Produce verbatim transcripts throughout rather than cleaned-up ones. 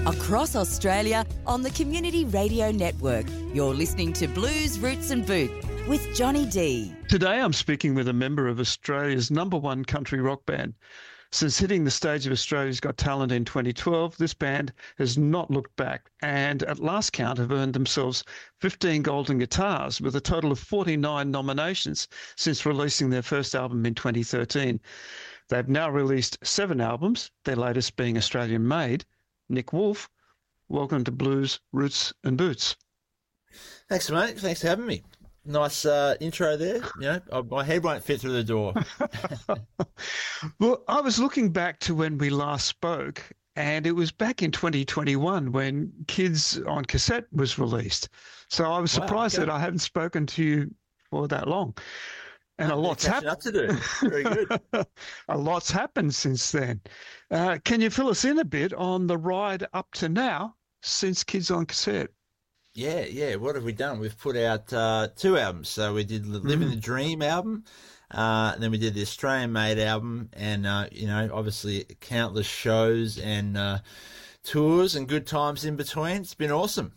across Australia on the Community Radio Network. You're listening to Blues, Roots and Boot with Johnny D. Today I'm speaking with a member of Australia's number one country rock band. Since hitting the stage of Australia's Got Talent in twenty twelve, this band has not looked back and at last count have earned themselves fifteen golden guitars with a total of forty-nine nominations since releasing their first album in twenty thirteen. They've now released seven albums, their latest being Australian-made. Nick Wolfe, welcome to Blues, Roots and Boots. Thanks, mate. Thanks for having me. Nice uh, intro there. You know, my head won't fit through the door. Well, I was looking back to when we last spoke, and it was back in twenty twenty-one when Kids on Cassette was released. So I was Wow, surprised okay. that I hadn't spoken to you for that long. And a lot's happened. Up to do. Very good. A lot's happened since then. Uh, can you fill us in a bit on the ride up to now since Kids on Cassette? Yeah, yeah. What have we done? We've put out uh, two albums. So we did the Living the Dream album, uh, and then we did the Australian-made album, and uh, you know, obviously countless shows and uh, tours and good times in between. It's been awesome.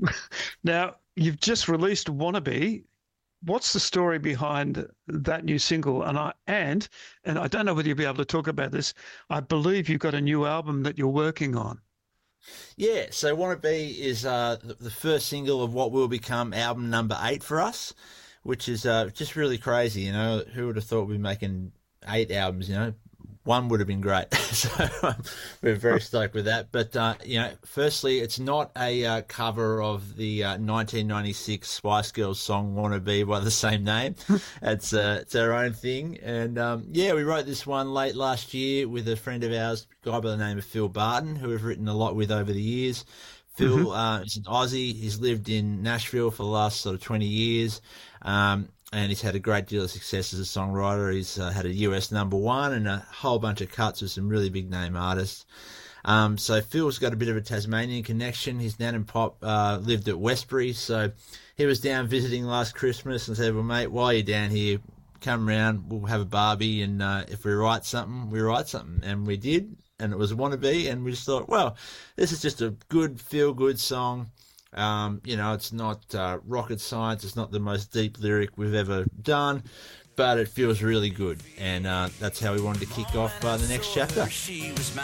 Now you've just released Wannabe. What's the story behind that new single? And I and and I don't know whether you'll be able to talk about this. I believe you've got a new album that you're working on. Yeah, so Wannabe is uh, the, the first single of what will become album number eight for us, which is uh, just really crazy. You know, who would have thought we'd be making eight albums? You know, one would have been great. So um, we're very stoked with that. But uh, you know, firstly, it's not a uh, cover of the uh, nineteen ninety-six Spice Girls song "Wannabe" by the same name. It's uh, it's our own thing, and um, yeah, we wrote this one late last year with a friend of ours, a guy by the name of Phil Barton, who we've written a lot with over the years. Phil mm-hmm. uh, is an Aussie. He's lived in Nashville for the last sort of twenty years. Um, And he's had a great deal of success as a songwriter. He's uh, had a U S number one and a whole bunch of cuts with some really big name artists. Um, so Phil's got a bit of a Tasmanian connection. His nan and pop uh, lived at Westbury, so he was down visiting last Christmas and said, "Well, mate, while you're down here, come round. We'll have a barbie, and uh, if we write something, we write something." And we did, and it was Wannabe, and we just thought, well, this is just a good feel-good song. Um, you know, it's not uh, rocket science. It's not the most deep lyric we've ever done, but it feels really good. And uh, that's how we wanted to kick off uh, the next chapter.